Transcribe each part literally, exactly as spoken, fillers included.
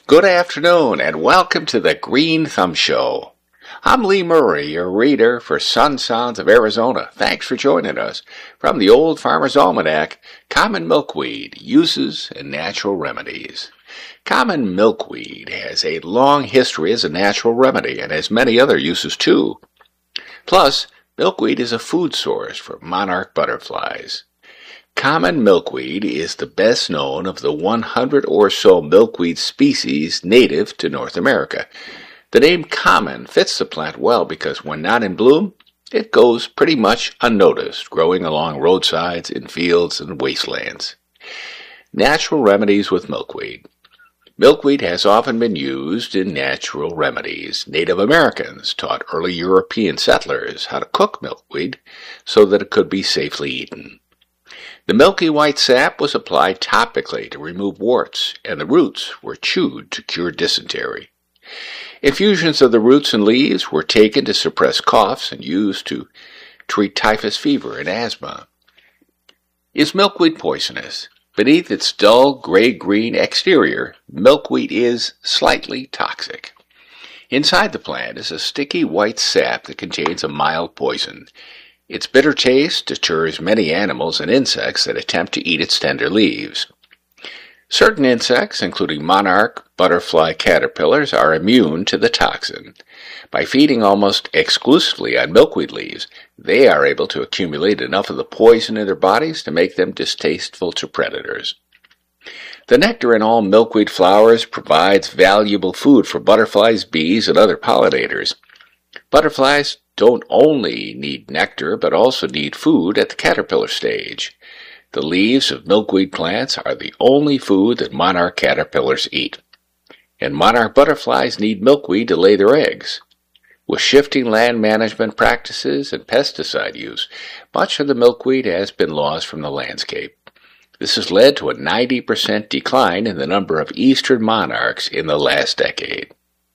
Good afternoon, and welcome to the Green Thumb Show. I'm Lee Murray, your reader for Sun Sounds of Arizona. Thanks for joining us. From the Old Farmer's Almanac, Common Milkweed, Uses and Natural Remedies. Common milkweed has a long history as a natural remedy and has many other uses too. Plus, milkweed is a food source for monarch butterflies. Common milkweed is the best known of the one hundred or so milkweed species native to North America. The name common fits the plant well because when not in bloom, it goes pretty much unnoticed, growing along roadsides, in fields, and wastelands. Natural remedies with milkweed. Milkweed has often been used in natural remedies. Native Americans taught early European settlers how to cook milkweed so that it could be safely eaten. The milky white sap was applied topically to remove warts, and the roots were chewed to cure dysentery. Infusions of the roots and leaves were taken to suppress coughs and used to treat typhus fever and asthma. Is milkweed poisonous? Beneath its dull gray-green exterior, milkweed is slightly toxic. Inside the plant is a sticky white sap that contains a mild poison. Its bitter taste deters many animals and insects that attempt to eat its tender leaves. Certain insects, including monarch butterfly caterpillars, are immune to the toxin. By feeding almost exclusively on milkweed leaves, they are able to accumulate enough of the poison in their bodies to make them distasteful to predators. The nectar in all milkweed flowers provides valuable food for butterflies, bees, and other pollinators. Butterflies don't only need nectar, but also need food at the caterpillar stage. The leaves of milkweed plants are the only food that monarch caterpillars eat. And monarch butterflies need milkweed to lay their eggs. With shifting land management practices and pesticide use, much of the milkweed has been lost from the landscape. This has led to a ninety percent decline in the number of eastern monarchs in the last decade.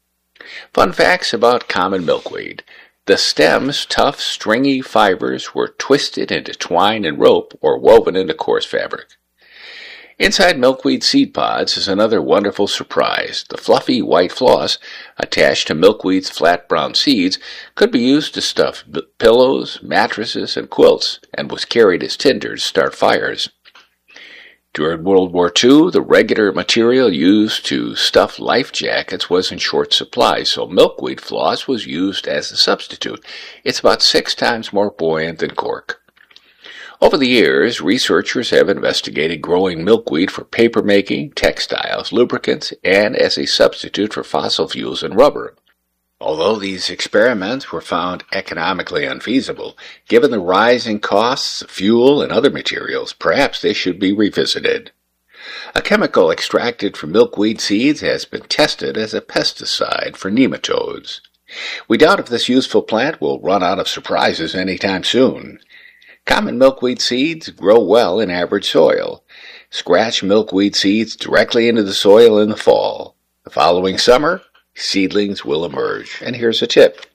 Fun facts about common milkweed. The stem's tough, stringy fibers were twisted into twine and rope or woven into coarse fabric. Inside milkweed seed pods is another wonderful surprise. The fluffy white floss attached to milkweed's flat brown seeds could be used to stuff pillows, mattresses, and quilts, and was carried as tinder to start fires. During World War Two, the regular material used to stuff life jackets was in short supply, so milkweed floss was used as a substitute. It's about six times more buoyant than cork. Over the years, researchers have investigated growing milkweed for paper making, textiles, lubricants, and as a substitute for fossil fuels and rubber. Although these experiments were found economically unfeasible, given the rising costs of fuel and other materials, perhaps they should be revisited. A chemical extracted from milkweed seeds has been tested as a pesticide for nematodes. We doubt if this useful plant will run out of surprises anytime soon. Common milkweed seeds grow well in average soil. Scratch milkweed seeds directly into the soil in the fall. The following summer, seedlings will emerge. And here's a tip.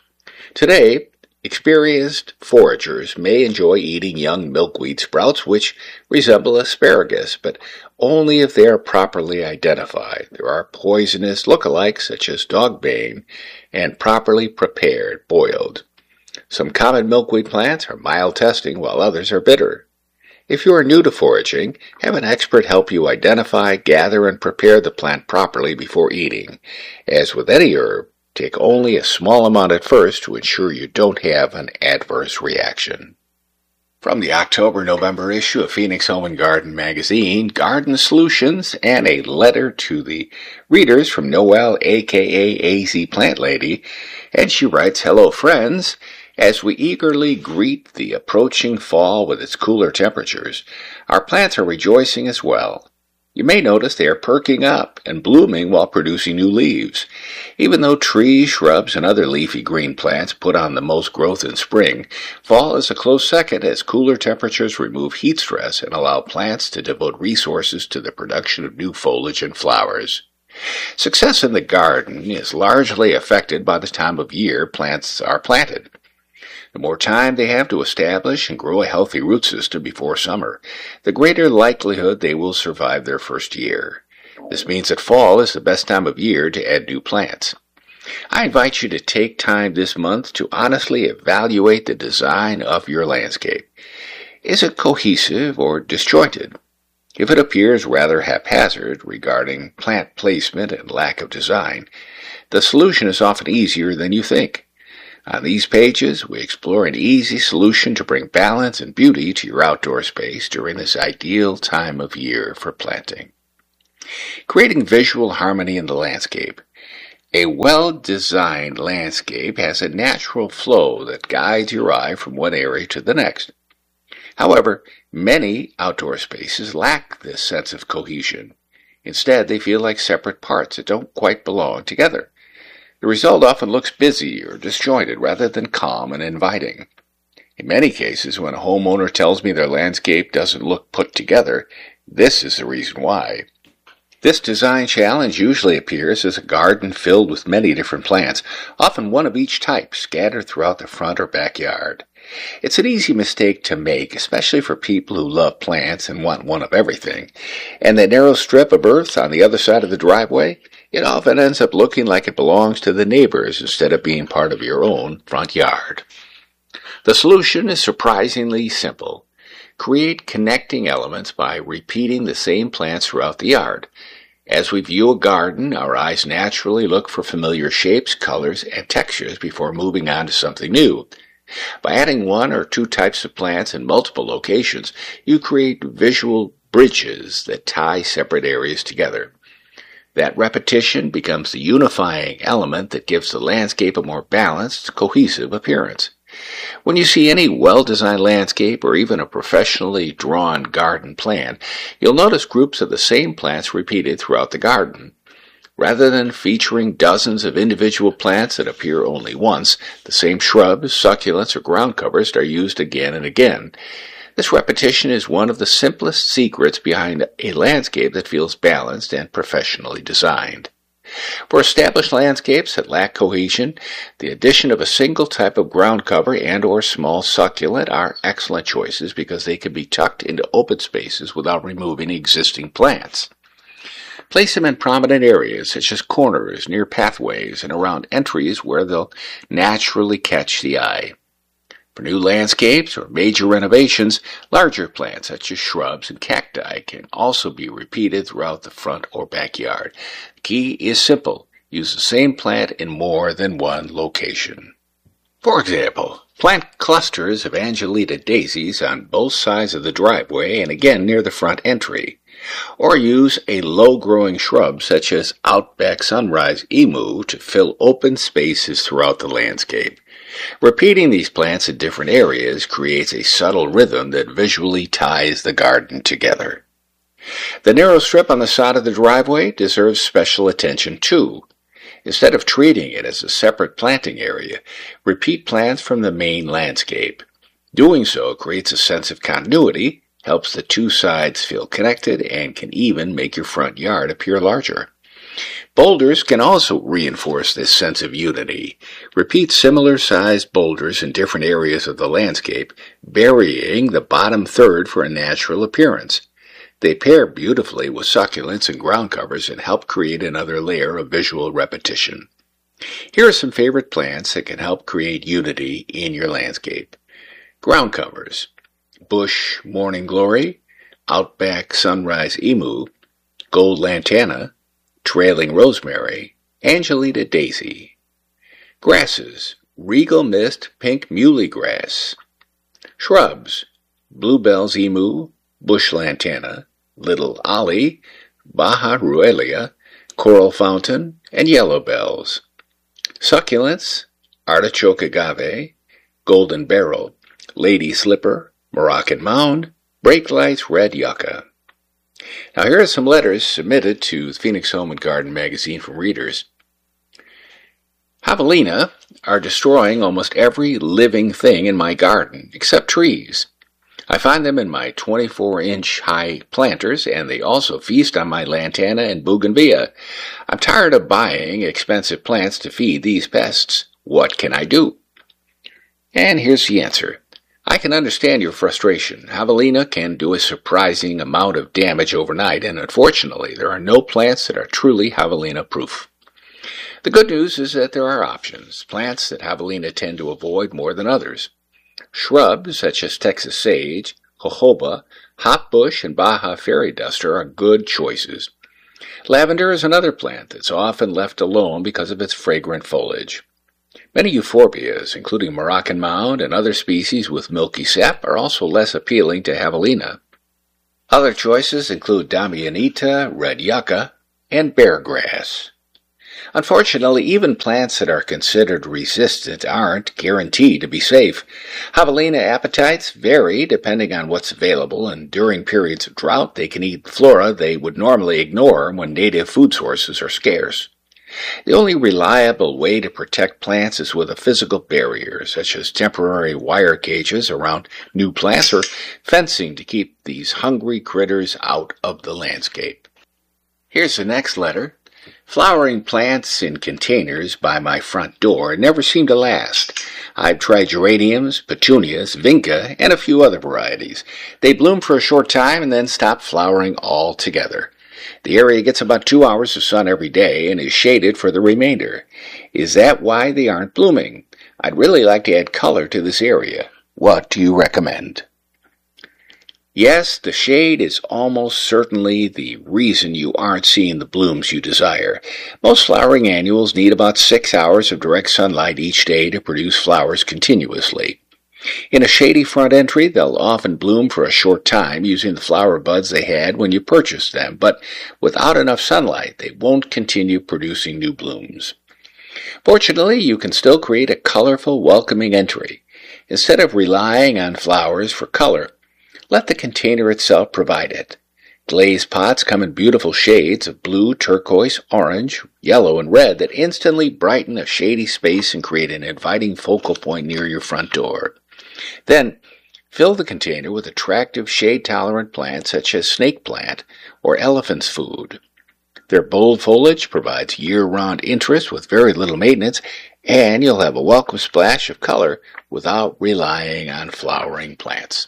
Today, experienced foragers may enjoy eating young milkweed sprouts which resemble asparagus, but only if they are properly identified. There are poisonous lookalikes such as dogbane and properly prepared, boiled. Some common milkweed plants are mild testing while others are bitter. If you are new to foraging, have an expert help you identify, gather, and prepare the plant properly before eating. As with any herb, take only a small amount at first to ensure you don't have an adverse reaction. From the October-November issue of Phoenix Home and Garden magazine, Garden Solutions, and a letter to the readers from Noelle, aka A Z Plant Lady, and she writes, "Hello friends. As we eagerly greet the approaching fall with its cooler temperatures, our plants are rejoicing as well. You may notice they are perking up and blooming while producing new leaves. Even though trees, shrubs, and other leafy green plants put on the most growth in spring, fall is a close second as cooler temperatures remove heat stress and allow plants to devote resources to the production of new foliage and flowers. Success in the garden is largely affected by the time of year plants are planted. The more time they have to establish and grow a healthy root system before summer, the greater likelihood they will survive their first year. This means that fall is the best time of year to add new plants. I invite you to take time this month to honestly evaluate the design of your landscape. Is it cohesive or disjointed? If it appears rather haphazard regarding plant placement and lack of design, the solution is often easier than you think. On these pages, we explore an easy solution to bring balance and beauty to your outdoor space during this ideal time of year for planting. Creating visual harmony in the landscape. A well-designed landscape has a natural flow that guides your eye from one area to the next. However, many outdoor spaces lack this sense of cohesion. Instead, they feel like separate parts that don't quite belong together. The result often looks busy or disjointed rather than calm and inviting. In many cases, when a homeowner tells me their landscape doesn't look put together, this is the reason why. This design challenge usually appears as a garden filled with many different plants, often one of each type, scattered throughout the front or backyard. It's an easy mistake to make, especially for people who love plants and want one of everything. And that narrow strip of earth on the other side of the driveway, it often ends up looking like it belongs to the neighbors instead of being part of your own front yard. The solution is surprisingly simple. Create connecting elements by repeating the same plants throughout the yard. As we view a garden, our eyes naturally look for familiar shapes, colors, and textures before moving on to something new. By adding one or two types of plants in multiple locations, you create visual bridges that tie separate areas together. That repetition becomes the unifying element that gives the landscape a more balanced, cohesive appearance. When you see any well-designed landscape or even a professionally drawn garden plan, you'll notice groups of the same plants repeated throughout the garden. Rather than featuring dozens of individual plants that appear only once, the same shrubs, succulents, or ground covers are used again and again. This repetition is one of the simplest secrets behind a landscape that feels balanced and professionally designed. For established landscapes that lack cohesion, the addition of a single type of ground cover and or small succulent are excellent choices because they can be tucked into open spaces without removing existing plants. Place them in prominent areas such as corners, near pathways, and around entries where they'll naturally catch the eye. For new landscapes or major renovations, larger plants such as shrubs and cacti can also be repeated throughout the front or backyard. The key is simple. Use the same plant in more than one location. For example, plant clusters of Angelita daisies on both sides of the driveway and again near the front entry. Or use a low-growing shrub such as Outback Sunrise Emu to fill open spaces throughout the landscape. Repeating these plants in different areas creates a subtle rhythm that visually ties the garden together. The narrow strip on the side of the driveway deserves special attention too. Instead of treating it as a separate planting area, repeat plants from the main landscape. Doing so creates a sense of continuity, helps the two sides feel connected, and can even make your front yard appear larger. Boulders can also reinforce this sense of unity. Repeat similar-sized boulders in different areas of the landscape, burying the bottom third for a natural appearance. They pair beautifully with succulents and ground covers and help create another layer of visual repetition. Here are some favorite plants that can help create unity in your landscape. Ground covers: Bush Morning Glory, Outback Sunrise Emu, Gold Lantana, Trailing Rosemary, Angelita Daisy. Grasses: Regal Mist Pink Muley Grass. Shrubs: Bluebells Emu, Bush Lantana, Little Ollie, Baja Ruelia, Coral Fountain, and Yellow Bells. Succulents: Artichoke Agave, Golden Barrel, Lady Slipper, Moroccan Mound, Brake Lights Red Yucca. Now here are some letters submitted to Phoenix Home and Garden magazine from readers. Javelina are destroying almost every living thing in my garden, except trees. I find them in my twenty-four inch high planters, and they also feast on my lantana and bougainvillea. I'm tired of buying expensive plants to feed these pests. What can I do? And here's the answer. I can understand your frustration. Javelina can do a surprising amount of damage overnight, and unfortunately, there are no plants that are truly javelina-proof. The good news is that there are options, plants that javelina tend to avoid more than others. Shrubs such as Texas sage, jojoba, hopbush, and Baja fairy duster are good choices. Lavender is another plant that's often left alone because of its fragrant foliage. Many euphorbias, including Moroccan mound and other species with milky sap, are also less appealing to javelina. Other choices include Damianita, red yucca, and bear grass. Unfortunately, even plants that are considered resistant aren't guaranteed to be safe. Javelina appetites vary depending on what's available, and during periods of drought they can eat flora they would normally ignore when native food sources are scarce. The only reliable way to protect plants is with a physical barrier, such as temporary wire cages around new plants or fencing to keep these hungry critters out of the landscape. Here's the next letter. Flowering plants in containers by my front door never seem to last. I've tried geraniums, petunias, vinca, and a few other varieties. They bloom for a short time and then stop flowering altogether. The area gets about two hours of sun every day and is shaded for the remainder. Is that why they aren't blooming? I'd really like to add color to this area. What do you recommend? Yes, the shade is almost certainly the reason you aren't seeing the blooms you desire. Most flowering annuals need about six hours of direct sunlight each day to produce flowers continuously. In a shady front entry, they'll often bloom for a short time using the flower buds they had when you purchased them, but without enough sunlight, they won't continue producing new blooms. Fortunately, you can still create a colorful, welcoming entry. Instead of relying on flowers for color, let the container itself provide it. Glazed pots come in beautiful shades of blue, turquoise, orange, yellow, and red that instantly brighten a shady space and create an inviting focal point near your front door. Then, fill the container with attractive shade-tolerant plants such as snake plant or elephant's food. Their bold foliage provides year-round interest with very little maintenance, and you'll have a welcome splash of color without relying on flowering plants.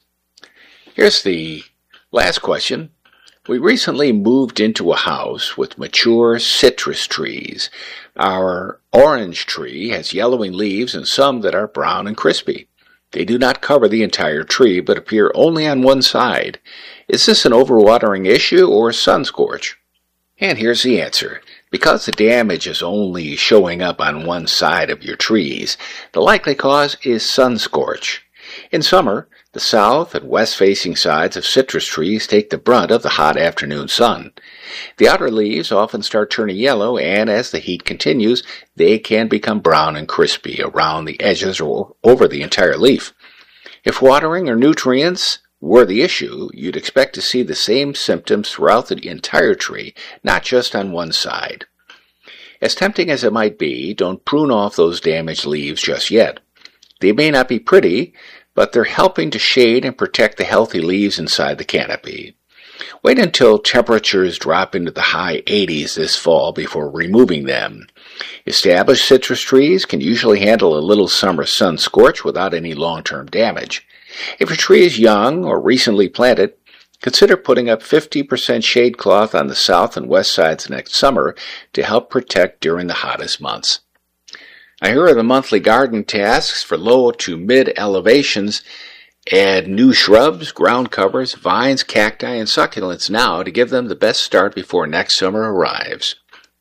Here's the last question. We recently moved into a house with mature citrus trees. Our orange tree has yellowing leaves and some that are brown and crispy. They do not cover the entire tree, but appear only on one side. Is this an overwatering issue or sun scorch? And here's the answer. Because the damage is only showing up on one side of your trees, the likely cause is sun scorch. In summer, the south and west-facing sides of citrus trees take the brunt of the hot afternoon sun. The outer leaves often start turning yellow, and as the heat continues, they can become brown and crispy around the edges or over the entire leaf. If watering or nutrients were the issue, you'd expect to see the same symptoms throughout the entire tree, not just on one side. As tempting as it might be, don't prune off those damaged leaves just yet. They may not be pretty, but they're helping to shade and protect the healthy leaves inside the canopy. Wait until temperatures drop into the high eighties this fall before removing them. Established citrus trees can usually handle a little summer sun scorch without any long-term damage. If your tree is young or recently planted, consider putting up fifty percent shade cloth on the south and west sides next summer to help protect during the hottest months. Now, here are the monthly garden tasks for low to mid elevations. Add new shrubs, ground covers, vines, cacti, and succulents now to give them the best start before next summer arrives.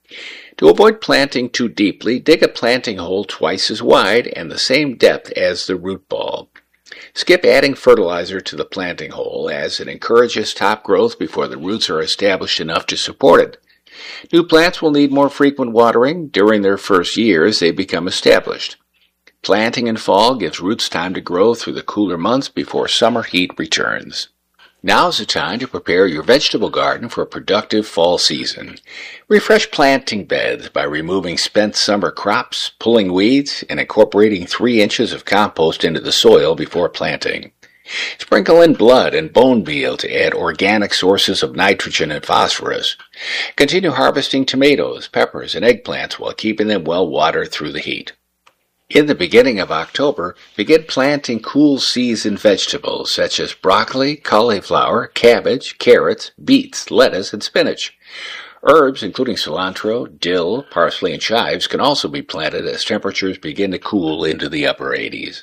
To avoid planting too deeply, dig a planting hole twice as wide and the same depth as the root ball. Skip adding fertilizer to the planting hole as it encourages top growth before the roots are established enough to support it. New plants will need more frequent watering during their first year as they become established. Planting in fall gives roots time to grow through the cooler months before summer heat returns. Now's the time to prepare your vegetable garden for a productive fall season. Refresh planting beds by removing spent summer crops, pulling weeds, and incorporating three inches of compost into the soil before planting. Sprinkle in blood and bone meal to add organic sources of nitrogen and phosphorus. Continue harvesting tomatoes, peppers, and eggplants while keeping them well watered through the heat. In the beginning of October, begin planting cool season vegetables such as broccoli, cauliflower, cabbage, carrots, beets, lettuce, and spinach. Herbs, including cilantro, dill, parsley, and chives, can also be planted as temperatures begin to cool into the upper eighties.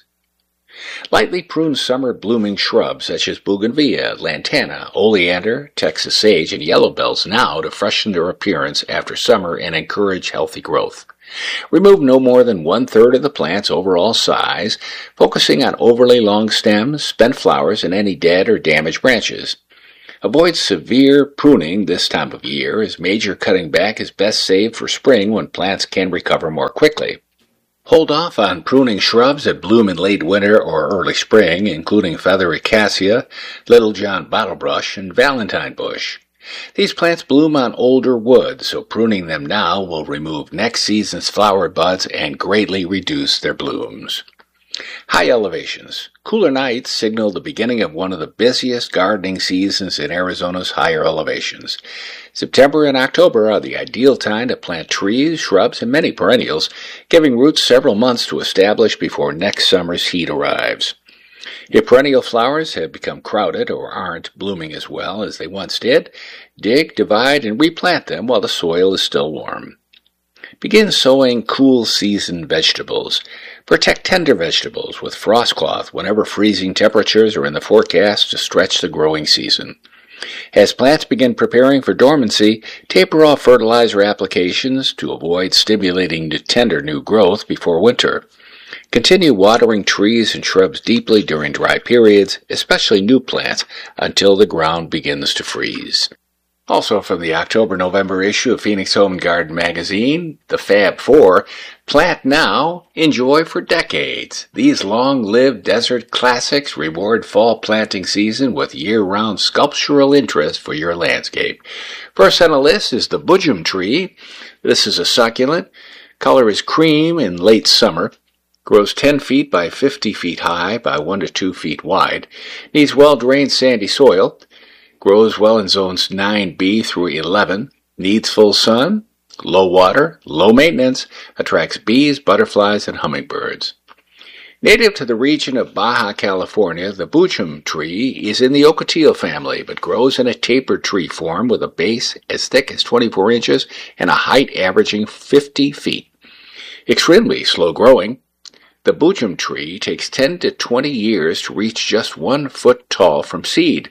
Lightly prune summer blooming shrubs such as bougainvillea, lantana, oleander, Texas sage, and yellow bells now to freshen their appearance after summer and encourage healthy growth. Remove no more than one-third of the plant's overall size, focusing on overly long stems, spent flowers, and any dead or damaged branches. Avoid severe pruning this time of year, as major cutting back is best saved for spring when plants can recover more quickly. Hold off on pruning shrubs that bloom in late winter or early spring, including feathery cassia, Little John bottlebrush, and valentine bush. These plants bloom on older wood, so pruning them now will remove next season's flower buds and greatly reduce their blooms. High elevations. Cooler nights signal the beginning of one of the busiest gardening seasons in Arizona's higher elevations. September and October are the ideal time to plant trees, shrubs, and many perennials, giving roots several months to establish before next summer's heat arrives. If perennial flowers have become crowded or aren't blooming as well as they once did, dig, divide, and replant them while the soil is still warm. Begin sowing cool season vegetables. Protect tender vegetables with frost cloth whenever freezing temperatures are in the forecast to stretch the growing season. As plants begin preparing for dormancy, taper off fertilizer applications to avoid stimulating tender new growth before winter. Continue watering trees and shrubs deeply during dry periods, especially new plants, until the ground begins to freeze. Also from the October-November issue of Phoenix Home and Garden magazine, the Fab Four, plant now, enjoy for decades. These long-lived desert classics reward fall planting season with year-round sculptural interest for your landscape. First on the list is the Boojum tree. This is a succulent. Color is cream in late summer. Grows ten feet by fifty feet high by one to two feet wide. Needs well-drained sandy soil. Grows well in zones nine B through eleven, needs full sun, low water, low maintenance, attracts bees, butterflies, and hummingbirds. Native to the region of Baja California, the Boojum tree is in the Ocotillo family, but grows in a tapered tree form with a base as thick as twenty-four inches and a height averaging fifty feet. Extremely slow growing, the Boojum tree takes ten to twenty years to reach just one foot tall from seed.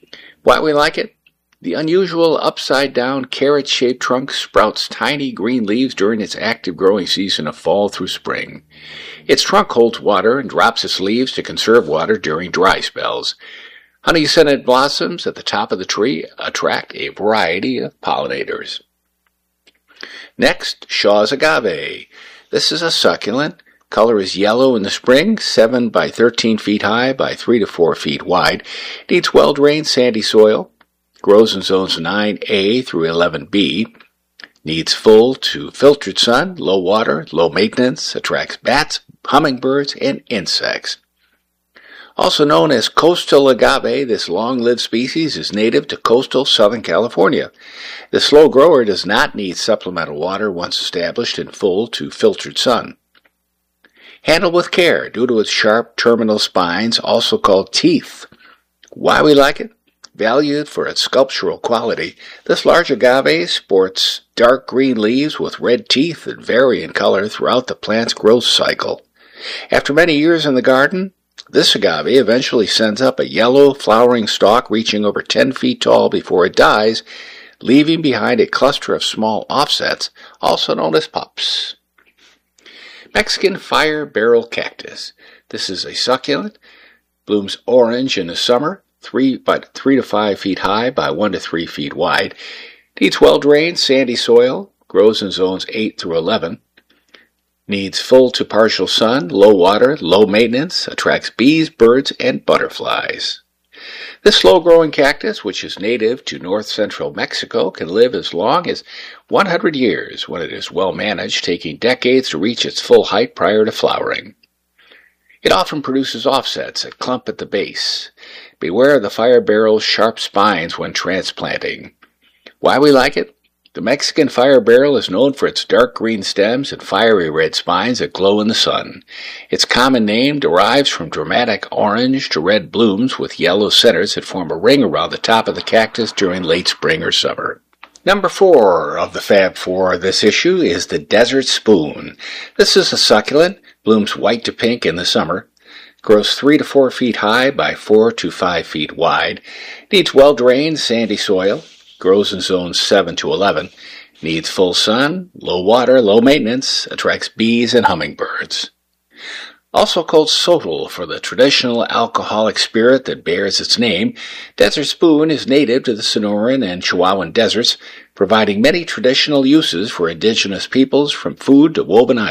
Why we like it? The unusual upside-down carrot-shaped trunk sprouts tiny green leaves during its active growing season of fall through spring. Its trunk holds water and drops its leaves to conserve water during dry spells. Honey-scented blossoms at the top of the tree attract a variety of pollinators. Next, Shaw's agave. This is a succulent. Color is yellow in the spring, seven by thirteen feet high by three to four feet wide. Needs well-drained sandy soil. Grows in zones nine A through eleven B. Needs full to filtered sun, low water, low maintenance. Attracts bats, hummingbirds, and insects. Also known as coastal agave, this long-lived species is native to coastal Southern California. The slow grower does not need supplemental water once established in full to filtered sun. Handled with care due to its sharp terminal spines, also called teeth. Why we like it? Valued for its sculptural quality, this large agave sports dark green leaves with red teeth that vary in color throughout the plant's growth cycle. After many years in the garden, this agave eventually sends up a yellow flowering stalk reaching over ten feet tall before it dies, leaving behind a cluster of small offsets, also known as pups. Mexican fire barrel cactus. This is a succulent. Blooms orange in the summer, three by three to five feet high by one to three feet wide. Needs well-drained sandy soil. Grows in zones eight through eleven. Needs full to partial sun, low water, low maintenance. Attracts bees, birds, and butterflies. This slow-growing cactus, which is native to north-central Mexico, can live as long as one hundred years when it is well managed, taking decades to reach its full height prior to flowering. It often produces offsets, a clump at the base. Beware of the fire barrel's sharp spines when transplanting. Why we like it? The Mexican fire beryl is known for its dark green stems and fiery red spines that glow in the sun. Its common name derives from dramatic orange to red blooms with yellow centers that form a ring around the top of the cactus during late spring or summer. Number four of the Fab Four of this issue is the Desert Spoon. This is a succulent, blooms white to pink in the summer, grows three to four feet high by four to five feet wide, needs well-drained sandy soil, grows in zones seven to eleven, needs full sun, low water, low maintenance, attracts bees and hummingbirds. Also called Sotol for the traditional alcoholic spirit that bears its name, Desert Spoon is native to the Sonoran and Chihuahuan deserts, providing many traditional uses for indigenous peoples from food to woven items.